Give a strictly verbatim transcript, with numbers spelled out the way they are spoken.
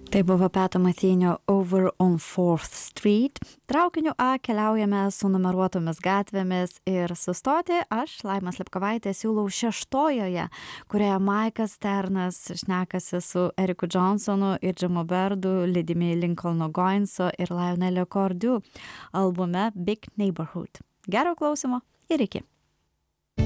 Tai buvo Peto Mathinio Over on fourth Street. Traukiniu A keliaujame su numeruotomis gatvėmis ir sustoti aš, Laima Slėpkovaitė, siūlau šeštojoje, kurioje Maikas Sternas šnekasi su Eriku Johnsonu ir Džimu Berdu, lydimi Lincolno Goinso ir Lionelio Cordu albume Big Neighborhood. Gero klausimo ir iki.